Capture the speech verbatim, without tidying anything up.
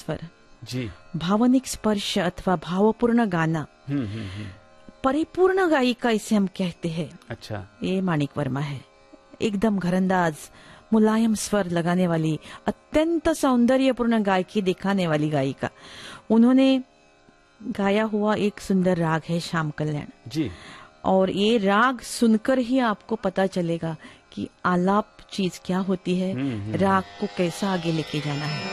स्वर जी, भावनिक स्पर्श अथवा भावपूर्ण गाना, हम्म हम्म हम्म, परिपूर्ण गायिका इसे हम कहते हैं। अच्छा, ये माणिक वर्मा है। एकदम घरंदाज मुलायम स्वर लगाने वाली, अत्यंत सौंदर्यपूर्ण गायकी दिखाने वाली गायिका। उन्होंने गाया हुआ एक सुंदर राग है श्याम कल्याण, जी, और ये राग सुनकर ही आपको पता चलेगा कि आलाप चीज क्या होती है, हम्म, हम्म, राग को कैसा आगे लेके जाना है।